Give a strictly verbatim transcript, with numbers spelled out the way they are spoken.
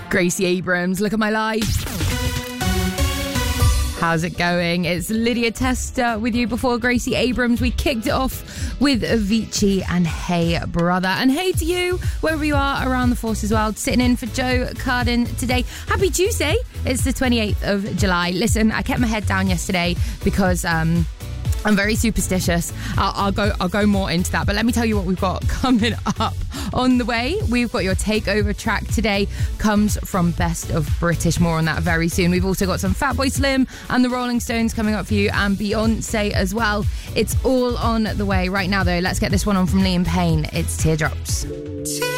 Gracie Abrams, Look at My Life. How's it going? It's Lydia Tester with you before Gracie Abrams. We kicked it off with Avicii and Hey Brother. And hey to you, wherever you are around the force as well, sitting in for Joe Carden today. Happy Tuesday. It's the twenty-eighth of July. Listen, I kept my head down yesterday because um, I'm very superstitious. I'll, I'll go I'll go more into that. But let me tell you what we've got coming up on the way. We've got your takeover track today. Comes from Best of British. More on that very soon. We've also got some Fatboy Slim and the Rolling Stones coming up for you, and Beyonce as well. It's all on the way right now, though. Let's get this one on from Liam Payne. It's Teardrops.